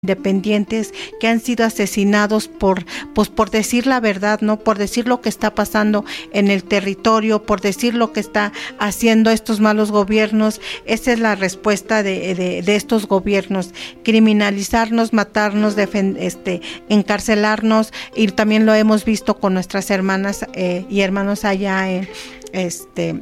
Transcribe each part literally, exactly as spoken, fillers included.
independientes que han sido asesinados por pues por decir la verdad, no por decir lo que está pasando en el territorio, por decir lo que está haciendo estos malos gobiernos. Esa es la respuesta de, de, de estos gobiernos: criminalizarnos, matarnos, defend, este, encarcelarnos, y también lo hemos visto con nuestras hermanas eh, y hermanos allá en este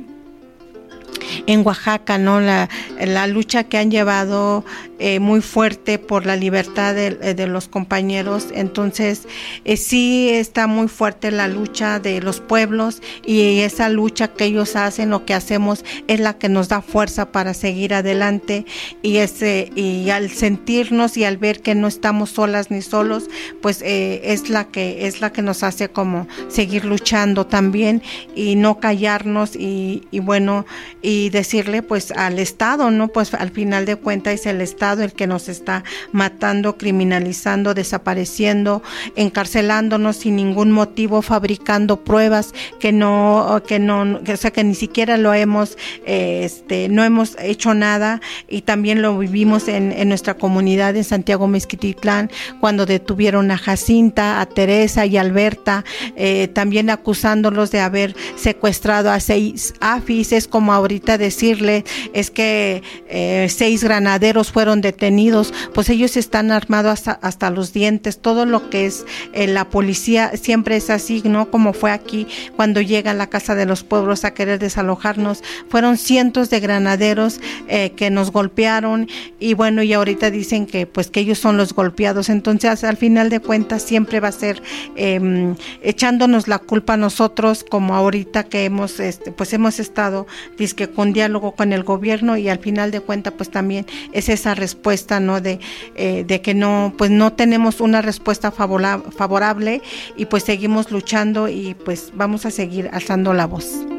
en Oaxaca, ¿no? La, la lucha que han llevado eh, muy fuerte por la libertad de, de los compañeros. Entonces eh, sí está muy fuerte la lucha de los pueblos, y esa lucha que ellos hacen, lo que hacemos, es la que nos da fuerza para seguir adelante. Y ese y al sentirnos y al ver que no estamos solas ni solos, pues eh, es la que es la que nos hace como seguir luchando también, y no callarnos, y, y bueno, y decirle pues al Estado, ¿no? Pues al final de cuentas es el Estado el que nos está matando, criminalizando, desapareciendo, encarcelándonos sin ningún motivo, fabricando pruebas que no, que no, que, o sea, que ni siquiera lo hemos, eh, este, no hemos hecho nada. Y también lo vivimos en, en nuestra comunidad en Santiago Mezquititlán, cuando detuvieron a Jacinta, a Teresa y a Alberta, eh, también acusándolos de haber secuestrado a seis afis. Es como ahorita decirle, es que eh, seis granaderos fueron detenidos. Pues ellos están armados hasta, hasta los dientes. Todo lo que es eh, la policía siempre es así, ¿no? Como fue aquí cuando llega a la Casa de los Pueblos a querer desalojarnos. Fueron cientos de granaderos eh, que nos golpearon, y bueno, y ahorita dicen que pues que ellos son los golpeados. Entonces al final de cuentas siempre va a ser eh, echándonos la culpa a nosotros, como ahorita que hemos este, pues hemos estado dizque con diálogo con el gobierno, y al final de cuentas pues también es esa respuesta, ¿no? De, eh, de que no, pues no tenemos una respuesta favorable, favorable y pues seguimos luchando, y pues vamos a seguir alzando la voz.